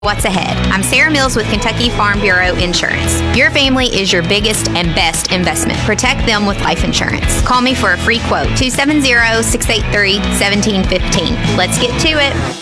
what's ahead. I'm Sarah Mills with Kentucky Farm Bureau Insurance. Your family is your biggest and best investment. Protect them with life insurance. Call me for a free quote, 270-683-1715. Let's get to it.